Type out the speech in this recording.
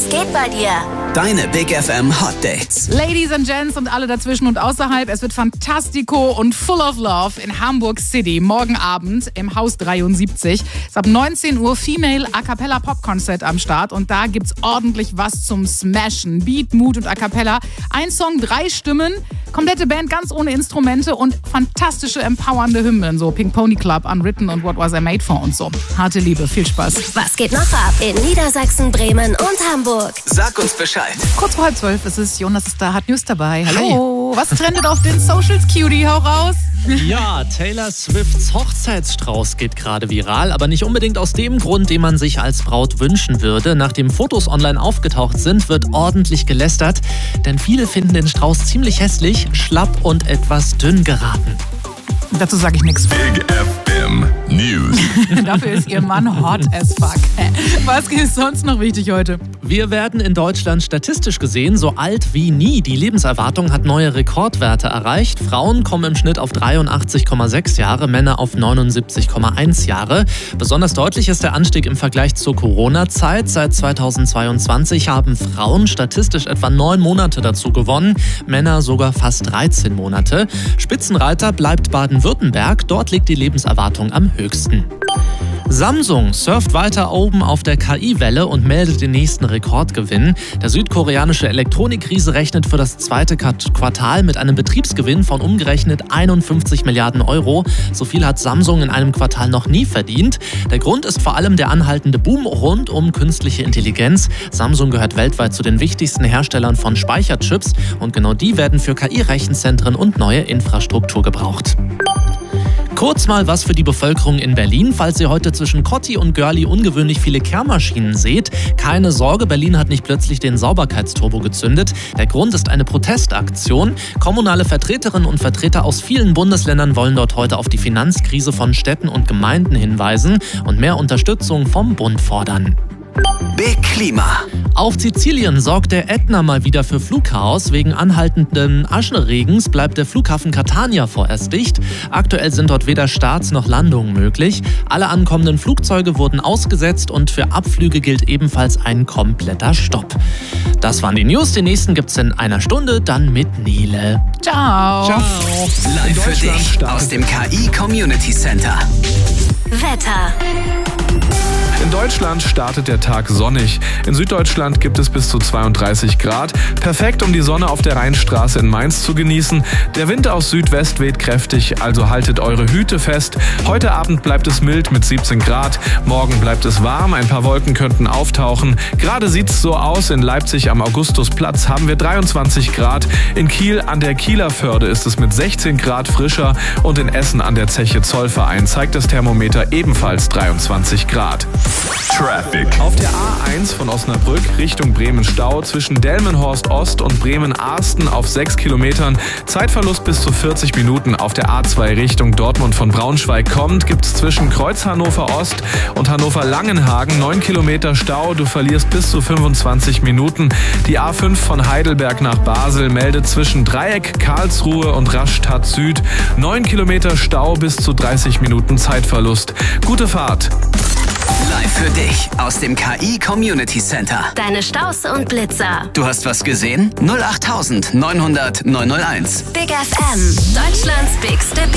Was geht bei dir? Deine Big FM Hot Dates. Ladies and Gents und alle dazwischen und außerhalb, es wird fantastico und full of love in Hamburg City. Morgen Abend im Haus 73. Ist ab 19 Uhr Female A Cappella Pop Konzert am Start und da gibt's ordentlich was zum Smashen. Beat, Mood und A Cappella. Ein Song, 3 Stimmen, komplette Band ganz ohne Instrumente und fantastische, empowernde Hymnen. So Pink Pony Club, Unwritten und What Was I Made For und so. Harte Liebe, viel Spaß. Was geht noch ab in Niedersachsen, Bremen und Hamburg? Sag uns Bescheid. Kurz vor 11:30 ist es, Jonas ist da, hat News dabei. Hallo, was trendet auf den Socials, Cutie? Hau raus. Ja, Taylor Swifts Hochzeitsstrauß geht gerade viral, aber nicht unbedingt aus dem Grund, den man sich als Braut wünschen würde. Nachdem Fotos online aufgetaucht sind, wird ordentlich gelästert, denn viele finden den Strauß ziemlich hässlich, schlapp und etwas dünn geraten. Dazu sage ich nichts. Big FM News. Dafür ist ihr Mann hot as fuck. Was ist sonst noch wichtig heute? Wir werden in Deutschland statistisch gesehen so alt wie nie. Die Lebenserwartung hat neue Rekordwerte erreicht. Frauen kommen im Schnitt auf 83,6 Jahre, Männer auf 79,1 Jahre. Besonders deutlich ist der Anstieg im Vergleich zur Corona-Zeit. Seit 2022 haben Frauen statistisch etwa 9 Monate dazu gewonnen, Männer sogar fast 13 Monate. Spitzenreiter bleibt Baden-Württemberg. Dort liegt die Lebenserwartung am höchsten. Samsung surft weiter oben auf der KI-Welle und meldet den nächsten Rekordgewinn. Der südkoreanische Elektronikriese rechnet für das zweite Quartal mit einem Betriebsgewinn von umgerechnet 51 Milliarden Euro. So viel hat Samsung in einem Quartal noch nie verdient. Der Grund ist vor allem der anhaltende Boom rund um künstliche Intelligenz. Samsung gehört weltweit zu den wichtigsten Herstellern von Speicherchips und genau die werden für KI-Rechenzentren und neue Infrastruktur gebraucht. Kurz mal was für die Bevölkerung in Berlin. Falls ihr heute zwischen Cotti und Görli ungewöhnlich viele Kehrmaschinen seht, keine Sorge, Berlin hat nicht plötzlich den Sauberkeitsturbo gezündet. Der Grund ist eine Protestaktion. Kommunale Vertreterinnen und Vertreter aus vielen Bundesländern wollen dort heute auf die Finanzkrise von Städten und Gemeinden hinweisen und mehr Unterstützung vom Bund fordern. Big Klima. Auf Sizilien sorgt der Ätna mal wieder für Flugchaos. Wegen anhaltenden Aschenregens bleibt der Flughafen Catania vorerst dicht. Aktuell sind dort weder Starts noch Landungen möglich. Alle ankommenden Flugzeuge wurden ausgesetzt und für Abflüge gilt ebenfalls ein kompletter Stopp. Das waren die News. Die nächsten gibt's in einer Stunde, dann mit Nele. Ciao. Live für dich aus dem KI Community Center. Wetter. In Deutschland startet der Tag sonnig. In Süddeutschland gibt es bis zu 32 Grad. Perfekt, um die Sonne auf der Rheinstraße in Mainz zu genießen. Der Wind aus Südwest weht kräftig, also haltet eure Hüte fest. Heute Abend bleibt es mild mit 17 Grad. Morgen bleibt es warm, ein paar Wolken könnten auftauchen. Gerade sieht es so aus, in Leipzig am Augustusplatz haben wir 23 Grad. In Kiel an der Kieler Förde ist es mit 16 Grad frischer und in Essen an der Zeche Zollverein zeigt das Thermometer ebenfalls 23 Grad. Traffic. Auf der A1 von Osnabrück Richtung Bremen-Stau zwischen Delmenhorst Ost und Bremen-Arsten auf 6 Kilometern. Zeitverlust bis zu 40 Minuten. Auf der A2 Richtung Dortmund von Braunschweig kommt, gibt es zwischen Kreuz Hannover Ost und Hannover Langenhagen 9 Kilometer Stau. Du verlierst bis zu 25 Minuten. Die A5 von Heidelberg nach Basel meldet zwischen Dreieck, Karlsruhe und Rastatt Süd 9 Kilometer Stau bis zu 30 Minuten Zeitverlust. Gute Fahrt. Live für dich aus dem KI Community Center. Deine Staus und Blitzer. Du hast was gesehen? 08900 901. Big FM. Deutschlands bigste